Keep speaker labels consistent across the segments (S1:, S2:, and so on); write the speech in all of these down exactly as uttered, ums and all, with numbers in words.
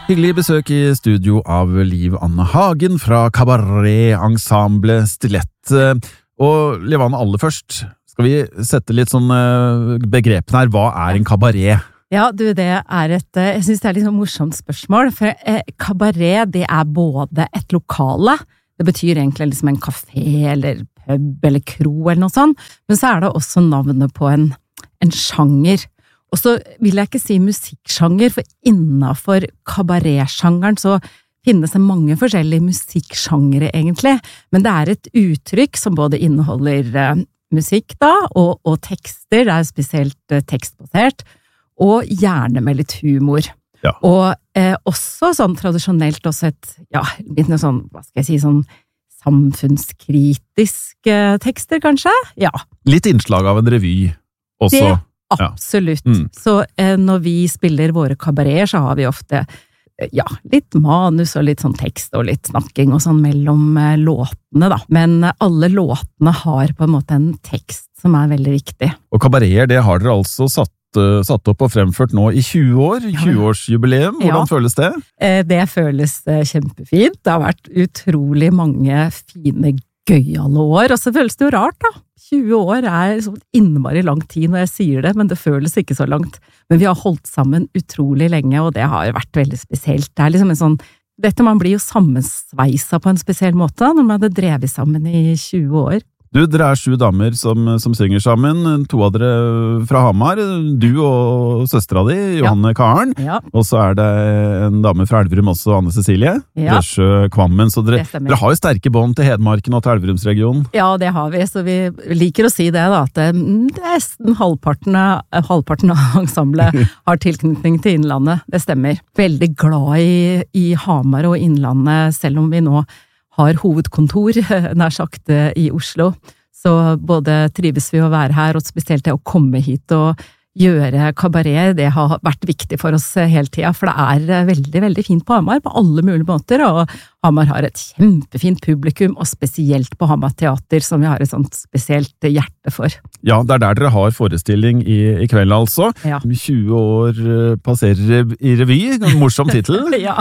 S1: Hyggelig besøk i studio av Liv Anne Hagen fra Kabaré-ensemble Stilett. Og Liv Anne, aller først, skal vi sette litt sånn begrepene her. Hva er en kabaré?
S2: Ja, du, det er et, jeg synes det er litt sånn morsomt spørsmål, for eh, kabaré, det er både et lokale, det betyr egentlig liksom en kafé, eller pub, eller kro, eller noe sånt, men så er det også navnet på en, en sjanger. Og så vil jeg ikke si musikksjanger, for innenfor kabaré-sjangeren så finnes det mange forskjellige musikksjangere egentlig, men det er et uttrykk som både inneholder eh, musikk da, og, og tekster, det er spesielt eh, tekstbasert, og gjerne med litt humor. Ja. Og eh, også sånn tradisjonelt også et, ja, litt noe sånn, hva skal jeg si, sånn samfunnskritiske tekster kanskje? Ja. Litt
S1: innslag av en revy også.
S2: Det absolutt. Ja. Mm. Så eh, når vi spiller våre kabareer, så har vi ofte eh, ja, litt manus og litt sånn tekst og litt snakking og sånn mellom eh, låtene da. Men eh, alle låtene har på en måte en tekst som er veldig viktig.
S1: Og kabareer, det har dere altså satt, uh, satt opp og fremført nå i tjue år, tjue-årsjubileum. Hvordan ja. Føles det?
S2: Eh, det føles eh, kjempefint. Det har vært utrolig mange fine gøyale år, og så føles det jo rart da. tjue år er så innmari lang tid når jeg sier det, men det føles ikke så langt. Men vi har holdt sammen utrolig lenge, og det har jo vært veldig spesielt. Det er liksom en sånn, dette man blir jo sammensveisa på en spesiell måte, når man hadde drevet sammen i tjue år.
S1: Du, dere er sju damer som, som synger sammen, to av dere fra Hamar, du og søstera di, Johanne ja. Karen, ja. Og så er det en dame fra Elverum også, Anne Cecilie, ja. Røsjø Kvammen, så dere, dere har jo sterke bånd til Hedmarken og til Elverumsregionen.
S2: Ja, det har vi, så vi liker å si det da, at nesten halvparten, halvparten av ensemblet har tilknytning til Innlandet, det stemmer. Veldig glad i, i Hamar og Innlandet, selv om vi nå har hovedkontor, nær sagt, i Oslo. Så både trives vi å være her, og spesielt det å komme hit og gjøre kabaré, det har vært viktig for oss hele tiden, for det er veldig, veldig fint på Hamar, på alle mulige måter, og Hamar har et kjempefint publikum, og spesielt på Hamar Teater, som vi har et sånt spesielt hjerte for.
S1: Ja, det er der dere har forestilling i, i kveld altså. Ja. tjue år passerer i revy, en morsom titel.
S2: Ja.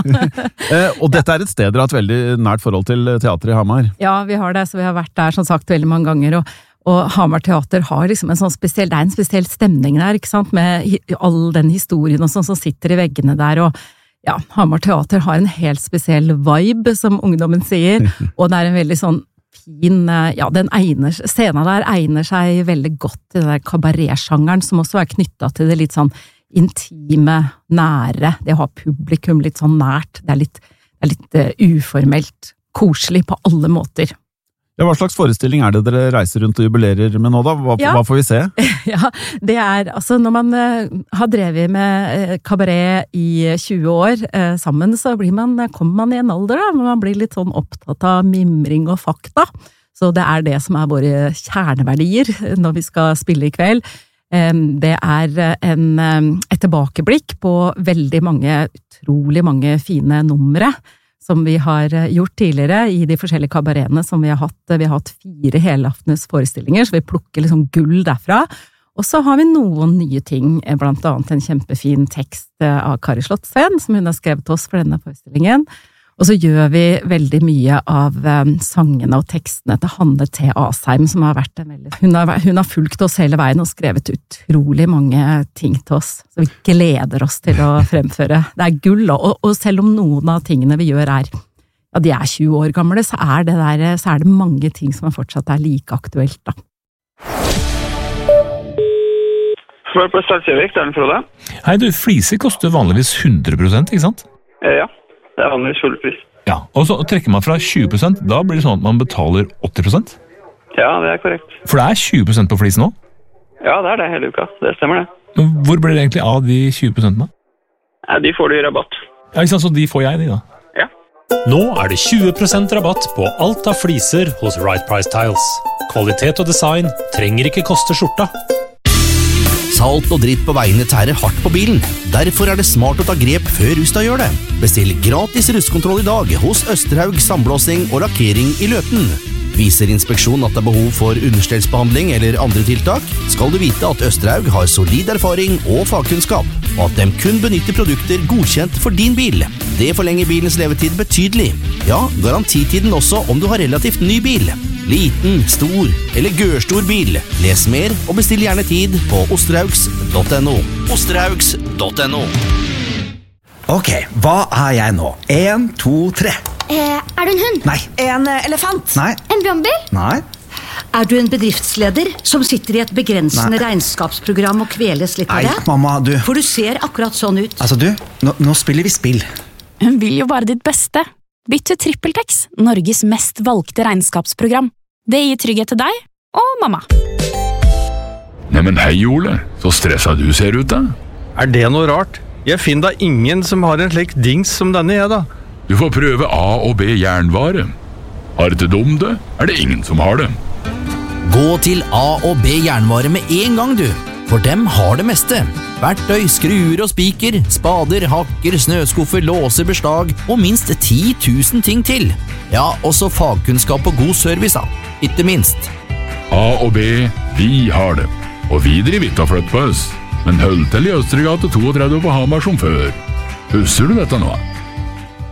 S1: Og dette er et sted dere har et veldig nært forhold til teater i Hamar.
S2: Ja, vi har det, så vi har vært der som sagt veldig mange ganger, og Og Hamar Teater har liksom en sånn spesiell, det er en spesiell stemning der, ikke sant, med all den historien og sånn som sitter i veggene der, og ja, Hamar Teater har en helt spesiell vibe, som ungdommen sier, og det er en veldig sånn fin, ja, den egner, scenen der egner seg veldig godt til den der kabaré-sjangeren, som også er knyttet til det litt sånn intime, nære, det å ha publikum litt sånn nært, det er litt, det er litt uh, uformelt, koselig på alle måter.
S1: Ja, hva slags forestilling er det dere reiser rundt og jubilerer med nå da? Hva, ja. hva får vi se?
S2: Ja, det er, altså når man uh, har drevet med uh, kabaré i tjue år uh, sammen, så blir man, kommer man i en alder da, men man blir litt sånn opptatt av mimring og fakta. Så det er det som er våre kjerneverdier når vi skal spille i kveld. Um, det er en, um, et tilbakeblikk på veldig mange, utrolig mange fine numre, som vi har gjort tidligere i de forskjellige kabareene som vi har hatt. Vi har hatt fire helaftens forestillinger, så vi plukker liksom gull derfra. Og så har vi noen nye ting, blant annet en kjempefin tekst av Kari Slottsveen, som hun har skrevet til oss for denne forestillingen. Og så gjør vi veldig mye av um, sangene og tekstene til Hanne T. Asheim, som har vært en veldig... Hun har, hun har fulgt oss hele veien og skrevet utrolig mange ting til oss, så vi gleder oss til å fremføre. Det er gull, og, og selv om noen av tingene vi gjør er, ja, de er tjue år gamle, så er det, der, så er det mange ting som fortsatt er like aktuelt, da.
S3: Spør på Salsjøvik, det er den Frode.
S4: Hei du, fliser koster vanligvis hundre prosent, ikke sant?
S3: Ja. Det er vanligvis full pris.
S4: Ja, og så trekker man fra tjue prosent, da blir det sånn at man betaler åtti prosent?
S3: Ja, det er korrekt.
S4: For det er tjue prosent på flisen nå?
S3: Ja, det er det hele uka. Det stemmer det.
S4: Men hvor blir det egentlig av de tjue prosentene?
S3: Ja, de får du i rabatt.
S4: Ja, ikke sant, så de får jeg, de da?
S3: Ja.
S5: Nå er det tjue prosent rabatt på alt av fliser hos Right Price Tiles. Kvalitet og design trenger ikke koste skjorta.
S6: Salt og dritt på veiene tærer hardt på bilen. Derfor er det smart å ta grep før Rustad gjør det. Bestill gratis rustkontroll i dag hos Østerhaug Sandblåsing og Lakkering i Løten. Viser inspeksjon at det er behov for understellsbehandling eller andre tiltak, skal du vite at Østerhaug har solid erfaring og fagkunnskap, og at de kun benytter produkter godkjent for din bil. Det forlenger bilens levetid betydelig. Ja, garantitiden også om du har relativt ny bil. Liten, stor eller gørstor bil. Les mer og bestill gjerne tid på osterhaugs punktum no. osterhaugs punktum no.
S7: Ok, hva er jeg nå? En, to, tre.
S8: Eh, er du en hund?
S7: Nei.
S8: En uh, elefant?
S7: Nei.
S8: En brannbil?
S7: Nei.
S9: Er du en bedriftsleder som sitter i et begrensende Nei. regnskapsprogram og kveles litt av det?
S7: Nei, mamma, du.
S9: For du ser akkurat sånn ut.
S7: Altså, du, nå, nå spiller vi spill.
S10: Hun vil jo bare ditt beste. Bytt til TrippelTex, Norges mest valgte regnskapsprogram. Det gir trygghet til deg og mamma.
S11: Neimen hei, Ole. Så stresset du ser ut da.
S12: Er det noe rart? Jeg finner da ingen som har en slik dings som denne jeg da.
S11: Du får prøve A og B jernvare. Har det dum det, er det ingen som har det.
S6: Gå til A og B jernvare med en gang du, for dem har det meste. Verktøy, skruer og spiker, spader, hakker, snøskuffer, låser, beslag og minst ti tusen ting til. Ja, også fagkunnskap og god service da, ikke minst.
S11: A og B, vi har det. Og vi driver ikke å flytte på oss. Men hold til i Østregate trettito på Hamar som før. Husker du dette nå?